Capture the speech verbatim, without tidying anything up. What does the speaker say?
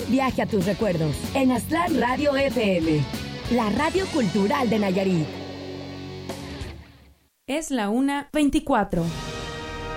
viaje a tus recuerdos en Aztlán Radio F M, la radio cultural de Nayarit. Es la una veinticuatro.